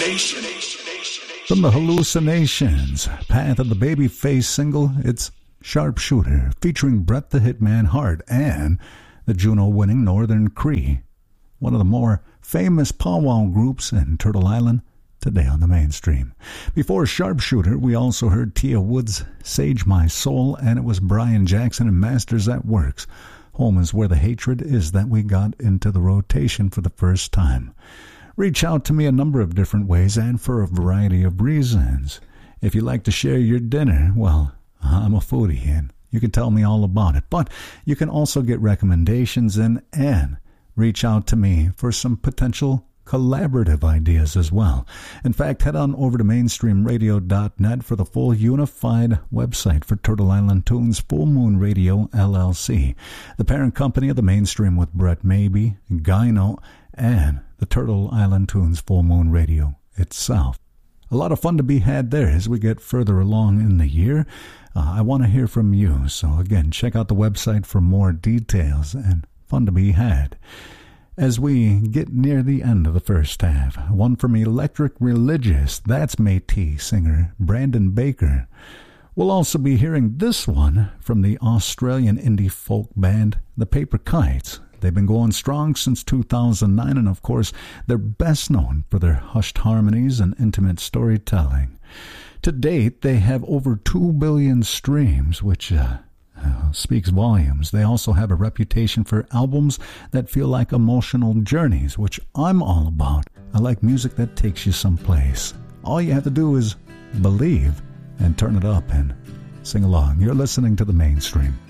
From the Hallucinations, Path of the Babyface single, it's Sharpshooter, featuring Bret the Hitman Hart and the Juno-winning Northern Cree, one of the more famous powwow groups in Turtle Island today on the mainstream. Before Sharpshooter, we also heard Tia Wood's Sage My Soul, and it was Brian Jackson and Masters at Works. Home is Where the Hatred Is that we got into the rotation for the first time. Reach out to me a number of different ways and for a variety of reasons. If you like to share your dinner, well, I'm a foodie and you can tell me all about it. But you can also get recommendations in and reach out to me for some potential collaborative ideas as well. In fact, head on over to mainstreamradio.net for the full unified website for Turtle Island Tunes Full Moon Radio LLC, the parent company of the Mainstream with Brett Maybe, Gyno, and the Turtle Island Tunes Full Moon Radio itself. A lot of fun to be had there as we get further along in the year. I want to hear from you, so again, check out the website for more details and fun to be had. As we get near the end of the first half, one from Electric Religious, that's Métis singer Brandon Baker. We'll also be hearing this one from the Australian indie folk band The Paper Kites. They've been going strong since 2009, and of course, they're best known for their hushed harmonies and intimate storytelling. To date, they have over 2 billion streams, which speaks volumes. They also have a reputation for albums that feel like emotional journeys, which I'm all about. I like music that takes you someplace. All you have to do is believe and turn it up and sing along. You're listening to The Mainstream.